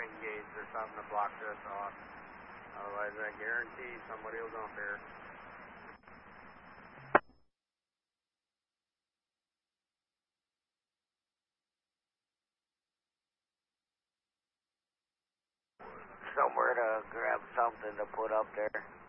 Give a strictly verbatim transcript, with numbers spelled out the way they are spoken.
swing gates or something to block this off. Otherwise, I guarantee somebody will dump here. Somewhere to grab something to put up there.